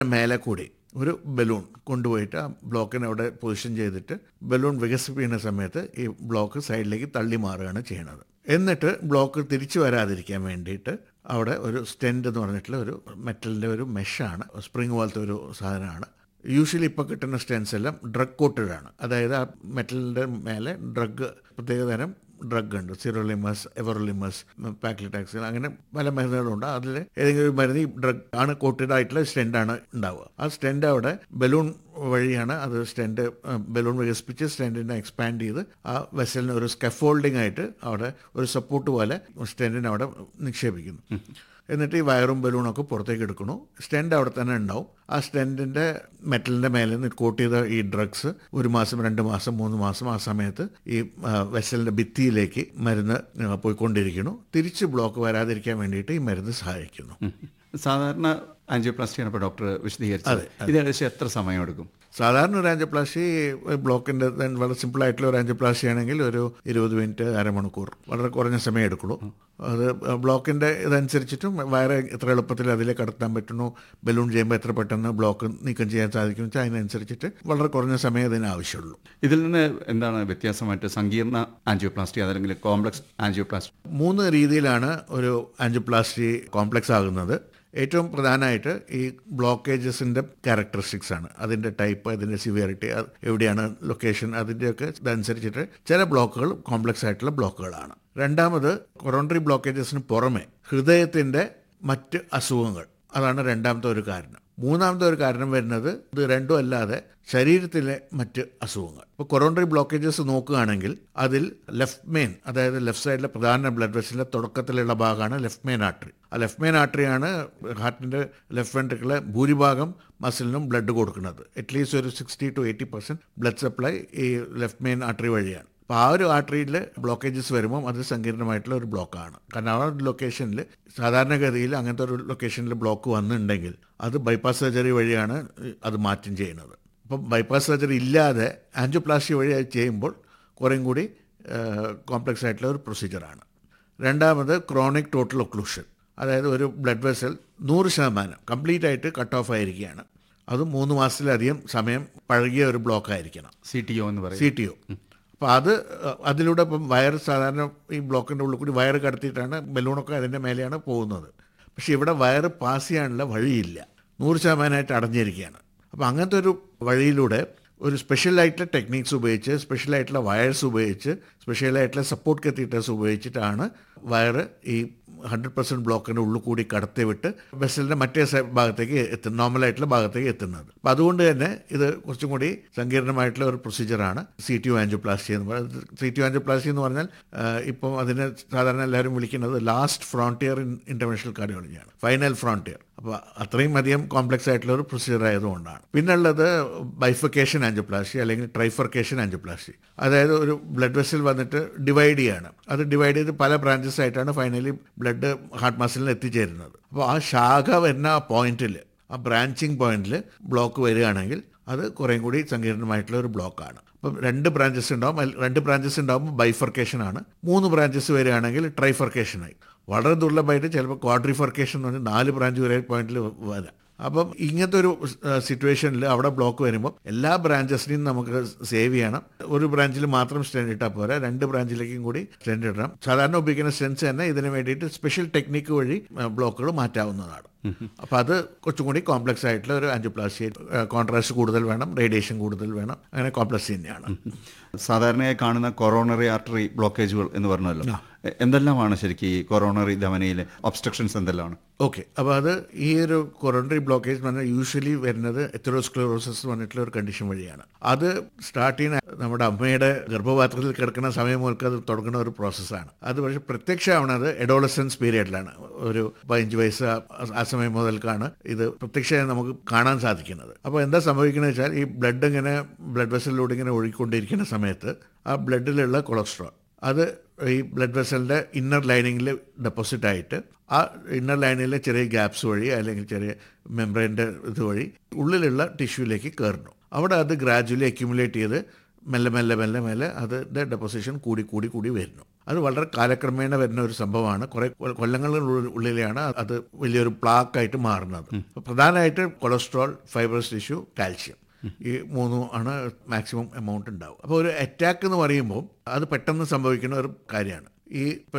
മേലെ കൂടി ഒരു ബലൂൺ കൊണ്ടുപോയിട്ട് ആ ബ്ലോക്കിനെ അവിടെ പൊസിഷൻ ചെയ്തിട്ട് ബലൂൺ വികസിപ്പിക്കുന്ന സമയത്ത് ഈ ബ്ലോക്ക് സൈഡിലേക്ക് തള്ളി മാറുകയാണ് ചെയ്യുന്നത്. എന്നിട്ട് ബ്ലോക്ക് തിരിച്ചു വരാതിരിക്കാൻ വേണ്ടിയിട്ട് അവിടെ ഒരു സ്റ്റെൻഡ് എന്ന് പറഞ്ഞിട്ടുള്ള ഒരു മെറ്റലിൻ്റെ ഒരു മെഷാണ്, സ്പ്രിങ് പോലത്തെ ഒരു സാധനമാണ്. യൂഷ്വലി ഇപ്പോൾ കിട്ടുന്ന സ്റ്റെൻസ് എല്ലാം ഡ്രഗ് കോട്ടഡ് ആണ്. അതായത് ആ മെറ്റലിൻ്റെ മേലെ പ്രത്യേകതരം ഡ്രഗ് ഉണ്ട്. സിറോലിമസ്, എവറോലിമസ്, പാക്ലിടാക്സിൻ, അങ്ങനെ പല മരുന്നുകളുണ്ട്. അതിൽ ഏതെങ്കിലും ഒരു മരുന്ന് ഈ ഡ്രഗ് ആണ് കോട്ടഡ് ആയിട്ടുള്ള സ്റ്റെൻഡാണ് ഉണ്ടാവുക. ആ സ്റ്റെൻഡ് അവിടെ ബലൂൺ വഴിയാണ് അത് ബലൂൺ വികസിപ്പിച്ച് സ്റ്റെൻഡിനെ എക്സ്പാൻഡ് ചെയ്ത് ആ വെസലിന് ഒരു സ്കഫോൾഡിംഗ് ആയിട്ട് അവിടെ ഒരു സപ്പോർട്ട് പോലെ സ്റ്റെൻഡിനെ അവിടെ നിക്ഷേപിക്കുന്നു. എന്നിട്ട് ഈ വയറും ബലൂണൊക്കെ പുറത്തേക്ക് എടുക്കണു. സ്റ്റെൻഡ് അവിടെ തന്നെ ഉണ്ടാവും. ആ സ്റ്റെൻഡിൻ്റെ മെറ്റലിൻ്റെ മേലെ നിന്ന് കോട്ട് ചെയ്ത ഈ ഡ്രഗ്സ് 1 മാസം 2 മാസം 3 മാസം ആ സമയത്ത് ഈ വെസലിൻ്റെ ഭിത്തിയിലേക്ക് മരുന്ന് പോയിക്കൊണ്ടിരിക്കുന്നു. തിരിച്ച് ബ്ലോക്ക് വരാതിരിക്കാൻ വേണ്ടിയിട്ട് ഈ മരുന്ന് സഹായിക്കുന്നു. സാധാരണ ആൻജിയോപ്ലാസ്റ്റിയാണ് ഇപ്പോൾ ഡോക്ടർ വിശദീകരിച്ചത്. ഇത് ഏകദേശം എത്ര സമയം എടുക്കും? സാധാരണ ഒരു ആൻജിയോപ്ലാസ്റ്റി ബ്ലോക്കിൻ്റെ വളരെ സിമ്പിളായിട്ടുള്ള ഒരു ആൻജിയോപ്ലാസ്റ്റി ആണെങ്കിൽ ഒരു 20 മിനിറ്റ് അരമണിക്കൂർ, വളരെ കുറഞ്ഞ സമയം എടുക്കുള്ളൂ. അത് ബ്ലോക്കിൻ്റെ ഇതനുസരിച്ചിട്ടും വയറ് എത്ര എളുപ്പത്തിൽ അതിലേക്ക് കടത്താൻ പറ്റുന്നു, ബലൂൺ ചെയ്യുമ്പോൾ എത്ര പെട്ടെന്ന് ബ്ലോക്ക് നീക്കം ചെയ്യാൻ സാധിക്കും വെച്ചാൽ അതിനനുസരിച്ചിട്ട് വളരെ കുറഞ്ഞ സമയം അതിന് ആവശ്യമുള്ളൂ. ഇതിൽ നിന്ന് എന്താണ് വ്യത്യാസമായിട്ട് സങ്കീർണ ആൻജിയോപ്ലാസ്റ്റി അല്ലെങ്കിൽ കോംപ്ലക്സ് ആൻജിയോപ്ലാസ്റ്റി? 3 രീതിയിലാണ് ഒരു ആൻജിയോപ്ലാസ്റ്റി കോംപ്ലക്സ് ആകുന്നത്. ഏറ്റവും പ്രധാനമായിട്ട് ഈ ബ്ലോക്കേജസിൻ്റെ ക്യാരക്ടറിസ്റ്റിക്സ് ആണ്. അതിൻ്റെ ടൈപ്പ്, അതിൻ്റെ സിവിയറിറ്റി, എവിടെയാണ് ലൊക്കേഷൻ, അതിൻ്റെയൊക്കെ ഇതനുസരിച്ചിട്ട് ചില ബ്ലോക്കുകൾ കോംപ്ലക്സ് ആയിട്ടുള്ള ബ്ലോക്കുകളാണ്. രണ്ടാമത് കൊറോണറി ബ്ലോക്കേജസിന് പുറമെ ഹൃദയത്തിൻ്റെ മറ്റ് അസുഖങ്ങൾ, അതാണ് രണ്ടാമത്തെ ഒരു കാരണം. മൂന്നാമത്തെ ഒരു കാരണം വരുന്നത് ഇത് രണ്ടും അല്ലാതെ ശരീരത്തിലെ മറ്റ് അസുഖങ്ങൾ. ഇപ്പോൾ കൊറോണറി ബ്ലോക്കേജസ് നോക്കുകയാണെങ്കിൽ അതിൽ ലെഫ്റ്റ് മെയിൻ, അതായത് ലെഫ്റ്റ് സൈഡിലെ പ്രധാന ബ്ലഡ് വെസലിൻ്റെ തുടക്കത്തിലുള്ള ഭാഗമാണ് ലെഫ്റ്റ് മെയിൻ ആർട്ടറി. ആ ലെഫ്റ്റ് മെയിൻ ആർട്ടറിയാണ് ഹാർട്ടിൻ്റെ ലെഫ്റ്റ് വെൻട്രിക്കിളെ ഭൂരിഭാഗം മസിലിനും ബ്ലഡ് കൊടുക്കുന്നത്. അറ്റ്ലീസ്റ്റ് ഒരു 60 to 80% ബ്ലഡ് സപ്ലൈ ഈ ലെഫ്റ്റ് മെയിൻ ആർട്ടറി വഴിയാണ്. അപ്പോൾ ആ ഒരു ആർട്ടറിയിൽ ബ്ലോക്കേജസ് വരുമ്പം അത് സങ്കീർണമായിട്ടുള്ള ഒരു ബ്ലോക്കാണ്. കാരണം ആ ലൊക്കേഷനിൽ സാധാരണഗതിയിൽ അങ്ങനത്തെ ഒരു ലൊക്കേഷനിൽ ബ്ലോക്ക് വന്നിട്ടുണ്ടെങ്കിൽ അത് ബൈപ്പാസ് സർജറി വഴിയാണ് അത് മാറ്റം ചെയ്യുന്നത്. അപ്പം ബൈപ്പാസ് സർജറി ഇല്ലാതെ ആൻജിയോപ്ലാസ്റ്റി വഴി അത് ചെയ്യുമ്പോൾ കുറേയും കൂടി കോംപ്ലക്സ് ആയിട്ടുള്ള ഒരു പ്രൊസീജിയറാണ്. രണ്ടാമത് ക്രോണിക് ടോട്ടൽ ഒക്ലൂഷൻ, അതായത് ഒരു ബ്ലഡ് വെസൽ 100% കംപ്ലീറ്റ് ആയിട്ട് കട്ട് ഓഫ് ആയിരിക്കുകയാണ്. അത് 3 മാസത്തിലധികം സമയം പഴകിയ ഒരു ബ്ലോക്ക് ആയിരിക്കണം. CTO എന്ന് പറയും. CTO. അപ്പോൾ അതിലൂടെ ഇപ്പം വയർ സാധാരണ ഈ ബ്ലോക്കിൻ്റെ ഉള്ളിൽ കൂടി വയർ കടത്തിയിട്ടാണ് ബലൂണൊക്കെ അതിൻ്റെ മേലെയാണ് പോകുന്നത്. പക്ഷേ ഇവിടെ വയർ പാസ് ചെയ്യാനുള്ള വഴിയില്ല, 100% അടഞ്ഞിരിക്കുകയാണ്. അപ്പോൾ അങ്ങനത്തെ ഒരു വഴിയിലൂടെ ഒരു സ്പെഷ്യലായിട്ടുള്ള ടെക്നിക്സ് ഉപയോഗിച്ച്, സ്പെഷ്യലായിട്ടുള്ള വയേഴ്സ് ഉപയോഗിച്ച്, സ്പെഷ്യലായിട്ടുള്ള സപ്പോർട്ട് കത്തീറ്റേഴ്സ് ഉപയോഗിച്ചിട്ടാണ് വയറ് ഈ 100% ബ്ലോക്കിൻ്റെ ഉള്ളിൽ കൂടി കടത്തി വിട്ട് വെസലിൻ്റെ മറ്റേ ഭാഗത്തേക്ക് നോർമലായിട്ടുള്ള ഭാഗത്തേക്ക് എത്തുന്നത്. അപ്പോൾ അതുകൊണ്ട് തന്നെ ഇത് കുറച്ചും കൂടി സങ്കീർണമായിട്ടുള്ള ഒരു പ്രൊസീജിയറാണ് CTO ആൻജിയോപ്ലാസ്റ്റി എന്ന് പറയുന്നത്. CTO ആൻജിയോപ്ലാസ്റ്റി എന്ന് പറഞ്ഞാൽ ഇപ്പം അതിനെ സാധാരണ എല്ലാവരും വിളിക്കുന്നത് last frontier in interventional കാർഡിയോളജിയാണ്, final frontier. അപ്പോൾ അത്രയും അധികം കോംപ്ലക്സ് ആയിട്ടുള്ള ഒരു പ്രൊസീജിയർ ആയതുകൊണ്ടാണ്. പിന്നുള്ളത് ബൈഫർക്കേഷൻ ആൻജിയോപ്ലാസ്റ്റി അല്ലെങ്കിൽ ട്രൈഫർക്കേഷൻ ആൻജിയോപ്ലാസ്റ്റി. അതായത് ഒരു ബ്ലഡ് വെസൽ വന്നിട്ട് ഡിവൈഡ് ചെയ്യാണ്. അത് ഡിവൈഡ് ചെയ്ത് പല ബ്രാഞ്ചസ് ആയിട്ടാണ് ഫൈനലി ബ്ലഡ് ഹാർട്ട് മസിലിൽ എത്തിച്ചേരുന്നത്. അപ്പോൾ ആ ശാഖ വരുന്ന ആ പോയിന്റിൽ, ആ ബ്രാഞ്ചിങ് പോയിന്റിൽ ബ്ലോക്ക് വരികയാണെങ്കിൽ അത് കുറേയും കൂടി സങ്കീർണമായിട്ടുള്ള ഒരു ബ്ലോക്കാണ്. അപ്പം 2 ബ്രാഞ്ചസ് ഉണ്ടാവും. 2 ബ്രാഞ്ചസ് ഉണ്ടാകുമ്പോൾ ബൈഫർക്കേഷൻ ആണ്. 3 ബ്രാഞ്ചസ് വരികയാണെങ്കിൽ ട്രൈഫർക്കേഷനായി. വളരെ ദുർലഭമായിട്ട് ചിലപ്പോൾ ക്വാഡ്രിഫർക്കേഷൻ എന്ന് പറഞ്ഞാൽ 4 ബ്രാഞ്ച് വരെ പോയിന്റിൽ വരാം. അപ്പം ഇങ്ങനത്തെ ഒരു സിറ്റുവേഷനിൽ അവിടെ ബ്ലോക്ക് വരുമ്പോൾ എല്ലാ ബ്രാഞ്ചസിനെയും നമുക്ക് സേവ് ചെയ്യണം. ഒരു ബ്രാഞ്ചിൽ മാത്രം സ്റ്റെൻഡ് ഇട്ടാൽ പോരാ, 2 ബ്രാഞ്ചിലേക്കും കൂടി സ്റ്റെൻഡ് ഇടണം. സാധാരണ ഉപയോഗിക്കുന്ന സ്റ്റെൻസ് തന്നെ ഇതിന് വേണ്ടിയിട്ട് സ്പെഷ്യൽ ടെക്നിക്ക് വഴി ബ്ലോക്കുകൾ മാറ്റാവുന്നതാണ്. അപ്പോൾ അത് കുറച്ചും കൂടി കോംപ്ലക്സ് ആയിട്ടുള്ള ഒരു ആൻജിയോപ്ലാസ്റ്റി. കോൺട്രാസ്റ്റ് കൂടുതൽ വേണം, റേഡിയേഷൻ കൂടുതൽ വേണം, അങ്ങനെ കോംപ്ലക്സ് തന്നെയാണ്. സാധാരണയായി കാണുന്ന കൊറോണറി ആർട്ടറി ബ്ലോക്കേജുകൾ എന്ന് പറഞ്ഞല്ലോ, എന്തെല്ലാമാണ് ശരിക്കും ഈ കൊറോണറി ധമനിയിലെ ഒബ്സ്ട്രക്ഷൻസ് എന്തെല്ലാമാണ്? ഓക്കെ, അപ്പോൾ അത് ഈ ഒരു കൊറോണറി ബ്ലോക്കേജ് പറഞ്ഞാൽ യൂഷ്വലി വരുന്നത് എത്തറോസ്ക്ലെറോസിസ് പറഞ്ഞിട്ടുള്ള ഒരു കണ്ടീഷൻ വഴിയാണ്. അത് സ്റ്റാർട്ട് ചെയ്യുന്ന നമ്മുടെ അമ്മയുടെ ഗർഭപാത്രത്തിൽ കിടക്കുന്ന സമയം മുതൽക്ക് അത് തുടങ്ങുന്ന ഒരു പ്രോസസ്സാണ്. അത് പക്ഷേ പ്രത്യക്ഷമാവുന്നത് എഡോളസൻസ് പീരിയഡിലാണ്. ഒരു 15 വയസ്സ് ആ സമയം മുതൽക്കാണ് ഇത് പ്രത്യക്ഷമായി നമുക്ക് കാണാൻ സാധിക്കുന്നത്. അപ്പോൾ എന്താ സംഭവിക്കുന്നത് വെച്ചാൽ ഈ ബ്ലഡ് ഇങ്ങനെ ബ്ലഡ് വെസലിലൂടെ ഇങ്ങനെ ഒഴുകിക്കൊണ്ടിരിക്കുന്ന സമയത്ത് ആ ബ്ലഡിലുള്ള കൊളസ്ട്രോൾ അത് ഈ ബ്ലഡ് വെസലിൻ്റെ ഇന്നർ ലൈനിങ്ങിൽ ഡെപ്പോസിറ്റ് ആയിട്ട് ആ ഇന്നർ ലൈനിലെ ചെറിയ ഗ്യാപ്സ് വഴി അല്ലെങ്കിൽ ചെറിയ മെംബ്രെയിൻ്റെ ഇത് വഴി ഉള്ളിലുള്ള ടിഷ്യൂലേക്ക് കയറുന്നു. അവിടെ അത് ഗ്രാജുവലി അക്യുമുലേറ്റ് ചെയ്ത് മെല്ലെ മെല്ലെ മെല്ലെ മെല്ലെ അതിൻ്റെ ഡെപ്പോസിഷൻ കൂടി വരുന്നു. അത് വളരെ കാലക്രമേണ വരുന്ന ഒരു സംഭവമാണ്. കുറേ കൊല്ലങ്ങളുള്ളിലാണ് അത് വലിയൊരു പ്ലാക്കായിട്ട് മാറുന്നത്. പ്രധാനമായിട്ട് കൊളസ്ട്രോൾ, ഫൈബ്രസ് ടിഷ്യൂ, കാൽഷ്യം, ഈ മൂന്നും ആണ് മാക്സിമം എമൗണ്ട് ഉണ്ടാവും. അപ്പോൾ ഒരു അറ്റാക്ക് എന്ന് പറയുമ്പോൾ അത് പെട്ടെന്ന് സംഭവിക്കുന്ന ഒരു കാര്യമാണ്. ഈ